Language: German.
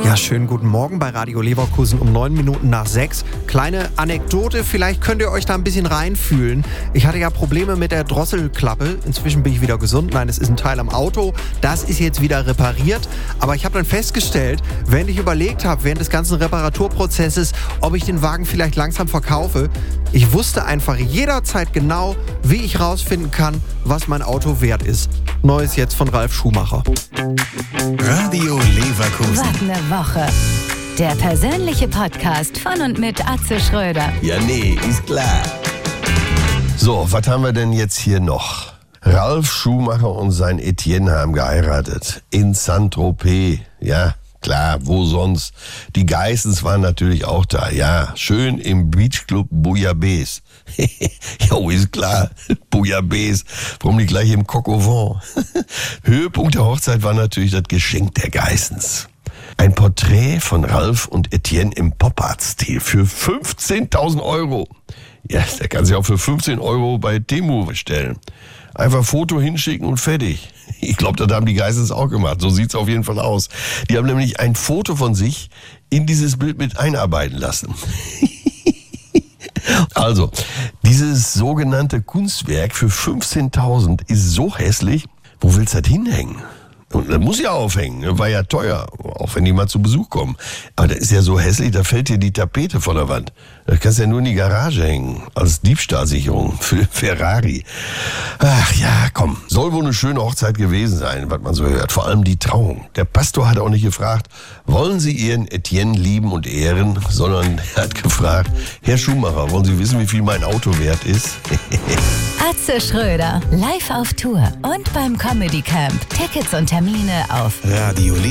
Ja, schönen guten Morgen bei Radio Leverkusen um 9 Minuten nach 6. Kleine Anekdote, vielleicht könnt ihr euch da ein bisschen reinfühlen. Ich hatte ja Probleme mit der Drosselklappe. Inzwischen bin ich wieder gesund. Nein, es ist ein Teil am Auto. Das ist jetzt wieder repariert. Aber ich habe dann festgestellt, während ich überlegt habe, während des ganzen Reparaturprozesses, ob ich den Wagen vielleicht langsam verkaufe, ich wusste einfach jederzeit genau, wie ich rausfinden kann, was mein Auto wert ist. Neues jetzt von Ralf Schumacher. Radio Leverkusen. Was eine Woche. Der persönliche Podcast von und mit Atze Schröder. Ja, nee, ist klar. So, was haben wir denn jetzt hier noch? Ralf Schumacher und sein Etienne haben geheiratet. In Saint-Tropez. Ja, klar, wo sonst? Die Geissens waren natürlich auch da. Ja, schön im Beachclub Bouillabaisse. Jo, ist klar. Bouillabaisse. Warum nicht gleich im Coq au Vent? Höhepunkt der Hochzeit war natürlich das Geschenk der Geissens. Ein Porträt von Ralf und Etienne im Pop-Art-Stil für 15.000 Euro. Ja, der kann sich auch für 15 Euro bei Temu bestellen. Einfach Foto hinschicken und fertig. Ich glaube, das haben die Geissens auch gemacht. So sieht's auf jeden Fall aus. Die haben nämlich ein Foto von sich in dieses Bild mit einarbeiten lassen. Also, dieses sogenannte Kunstwerk für 15.000 ist so hässlich. Wo willst du das hinhängen? Und das muss ja aufhängen, war ja teuer, auch wenn die mal zu Besuch kommen. Aber das ist ja so hässlich, da fällt dir die Tapete von der Wand. Das kannst du ja nur in die Garage hängen, als Diebstahlsicherung für Ferrari. Ach ja, komm, soll wohl eine schöne Hochzeit gewesen sein, was man so hört. Vor allem die Trauung. Der Pastor hat auch nicht gefragt, wollen Sie Ihren Etienne lieben und ehren, sondern er hat gefragt, Herr Schumacher, wollen Sie wissen, wie viel mein Auto wert ist? Atze Schröder, live auf Tour und beim Comedy Camp. Tickets und Termine auf Radio